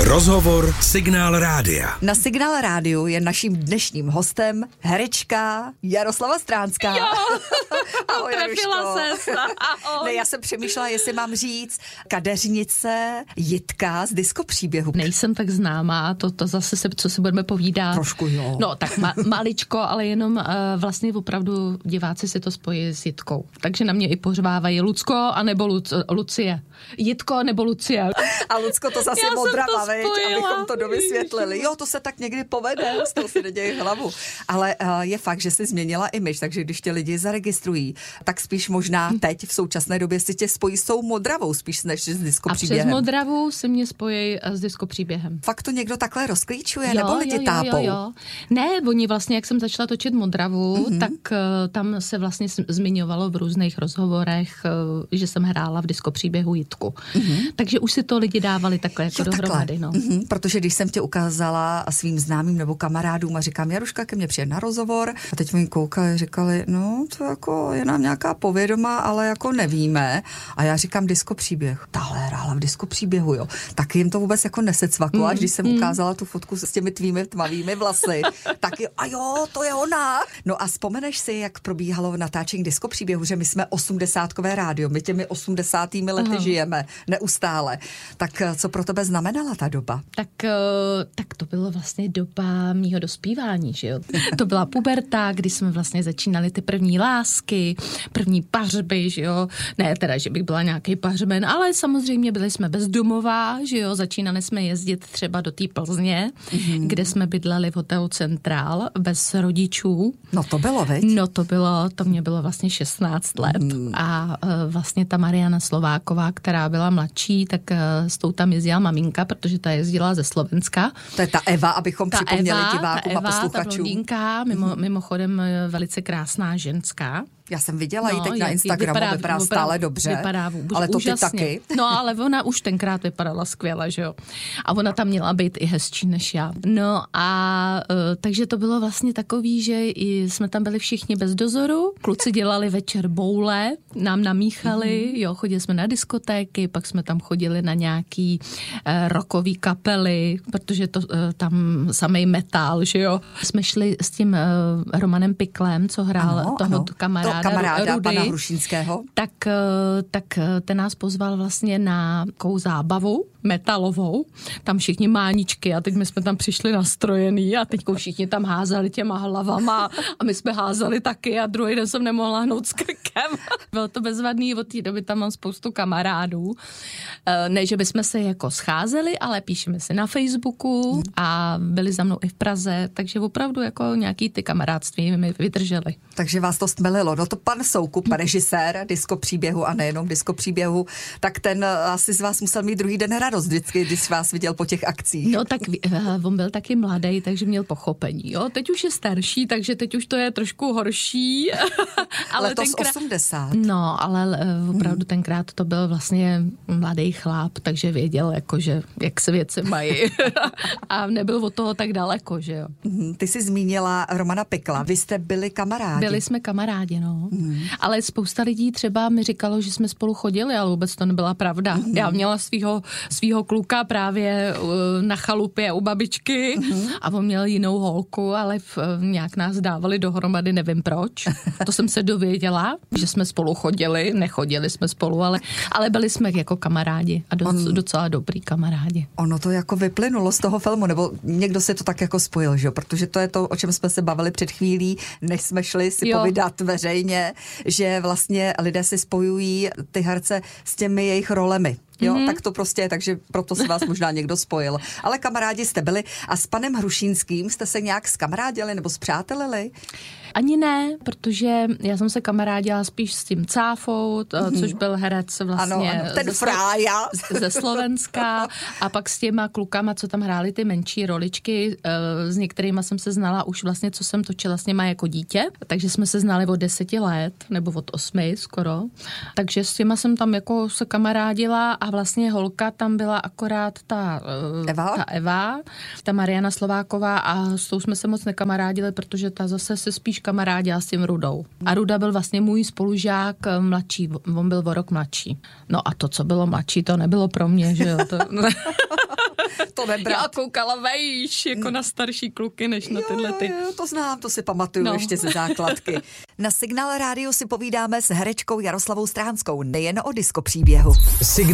Rozhovor Signál Rádia. Na Signál Rádiu je naším dnešním hostem herečka Jaroslava Stránská. Jo, ahoj, trefila ses. Ne, já jsem přemýšlela, jestli mám říct kadeřnice Jitka z Disco příběhu. Nejsem tak známá, to zase co si budeme povídat. Trošku jo. No tak maličko, ale jenom vlastně opravdu diváci si to spojí s Jitkou. Takže na mě i pořvávají Lucko anebo Lucie. Jitko nebo Lucie. A Lucko to zase Modrava, veď, abychom to dovysvětlili. Jo, to se tak někdy povede, z toho si nedějí hlavu. Ale je fakt, že jsi změnila image, takže když tě lidi zaregistrují, tak spíš možná teď v současné době si tě spojí s tou Modravou, spíš než s Disco příběhem. A přes Modravu se mě spojí s Disco příběhem. Fakt to někdo takhle rozklíčuje, nebo lidi tápou? Jo. Ne, oni vlastně, jak jsem začala točit Modravu, tak tam se vlastně zmiňovalo v různých rozhovorech, že jsem hrála v Disco příběhu Jitku. Takže už si to lidi dávali takhle jako dohromady. No. Protože když jsem tě ukázala svým známým nebo kamarádům a říkám, Jaruška ke mně přijde na rozhovor a teď mi koukali a říkali, no to jako je nám nějaká povědomá, ale jako nevíme. A já říkám Disco příběh. Tahle hrála v Disco příběhu, jo. Tak jim to vůbec jako nesecvaklo, až když jsem ukázala tu fotku s těmi tvými tmavými vlasy, tak jo, to je ona. No a vzpomeneš si, jak probíhalo natáčení Disco příběhu, že my jsme 80kové rádio, my těmi 80. lety žijeme neustále. Tak co pro tebe znamenala ta doba? Tak to bylo vlastně doba mýho dospívání, že jo. To byla puberta, kdy jsme vlastně začínali ty první lásky, první pařby, že jo. Ne teda, že bych byla nějaký pařben, ale samozřejmě byli jsme bezdomová, že jo. Začínali jsme jezdit třeba do té Plzně, kde jsme bydleli v hotelu Centrál bez rodičů. No to bylo, veď? No to mě bylo vlastně 16 let. A vlastně ta Mariana Slováková, která byla mladší, tak s tou tam jezdila maminka, protože ta jezdila ze Slovenska. To je ta Eva, abychom připomněli divákům a posluchačům. Ta blondýnka, mimochodem velice krásná ženská. Já jsem viděla ji teď na Instagramu, vypadá stále dobře, vypadá ale to úžasně. ty taky. No ale ona už tenkrát vypadala skvěle, že jo. A ona tam měla být i hezčí než já. No a takže to bylo vlastně takový, že jsme tam byli všichni bez dozoru, kluci dělali večer boule, nám namíchali, jo, chodili jsme na diskotéky, pak jsme tam chodili na nějaký rockový kapely, protože to tam samej metal, že jo. Jsme šli s tím Romanem Piklem, co hrál toho kamaráda Rudy, pana Hrušínského. Tak ten nás pozval vlastně na takovou zábavu metalovou. Tam všichni máničky a teď my jsme tam přišli nastrojený a teď všichni tam házeli těma hlavama a my jsme házeli taky a druhý den jsem nemohla hnout s krkem. Bylo to bezvadný, od té doby tam mám spoustu kamarádů. Ne, že bychom se jako scházeli, ale píšeme si na Facebooku a byli za mnou i v Praze, takže opravdu jako nějaký ty kamarádství mi vydrželi. Takže vás to stmelilo. No to pan Soukup, režisér Disco příběhu a nejenom Disco příběhu, tak ten asi z vás musel mít druhý den radost vždycky, když vás viděl po těch akcích. No tak on byl taky mladý, takže měl pochopení. Jo? Teď už je starší, takže teď už to je trošku horší. Ale letos tenkrát 80. No, ale opravdu tenkrát to byl vlastně mladý chlap, takže věděl, jakože, jak se věci mají. A nebyl od toho tak daleko, že jo. Ty jsi zmínila Romana Pikla. Vy jste byli kamarádi. Byli jsme kamarádi, no. Ale spousta lidí třeba mi říkalo, že jsme spolu chodili, ale vůbec to nebyla pravda. Já měla svýho kluka právě na chalupě u babičky a on měl jinou holku, ale nějak nás dávali dohromady, nevím proč. To jsem se dověděla, že jsme spolu chodili, nechodili jsme spolu, ale byli jsme jako kamarádi a docela dobrý kamarádi. Ono to jako vyplynulo z toho filmu, nebo někdo se to tak jako spojil, že jo? Protože to je to, o čem jsme se bavili před chvílí, než jsme šli si povídat veřejně, že vlastně lidé si spojují ty herce s těmi jejich rolemi. Jo, tak to prostě je, takže proto se vás možná někdo spojil. Ale kamarádi jste byli a s panem Hrušínským jste se nějak zkamarádili nebo spřátelili? Ani ne, protože já jsem se kamarádila spíš s tím Cáfou, což byl herec vlastně ano, ten frája ze Slovenska a pak s těma klukama, co tam hráli ty menší roličky, s některýma jsem se znala už vlastně, co jsem točila s něma jako dítě, takže jsme se znali od 10 let, nebo od 8 skoro, takže s těma jsem tam jako se kamarádila a vlastně holka tam byla akorát ta Eva, ta Mariana Slováková a s tou jsme se moc nekamarádili, protože ta zase se spíš kamarádila s tím Rudou. A Ruda byl vlastně můj spolužák mladší, on byl o rok mladší. No a to, co bylo mladší, to nebylo pro mě, že jo. To nebrat. Já koukala vejš, jako na starší kluky, než na tyhle ty. Jo, to znám, to si pamatuju ještě ze základky. Na Signál rádiu si povídáme s herečkou Jaroslavou Stránskou, nejen o disko příběhu.